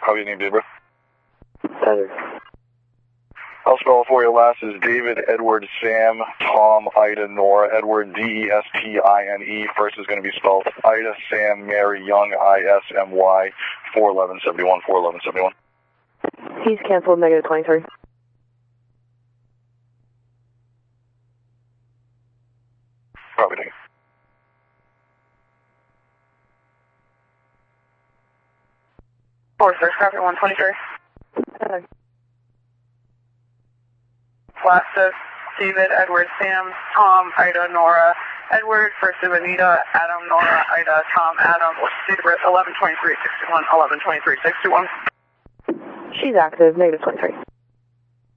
How you name, Debra? Tyler. I'll spell it for you. Last is David, Edward, Sam, Tom, Ida, Nora, Edward, D-E-S-T-I-N-E. First is going to be spelled Ida, Sam, Mary, Young, I-S-M-Y, 41171, 41171. He's canceled, negative 23. Probably take it. Four, sir, copy 123. Tyler. Last is David, Edward, Sam, Tom, Ida, Nora, Edward, first is Anita, Adam, Nora, Ida, Tom, Adam, date of birth 11/23/61, 11/23/61. She's active, negative 23.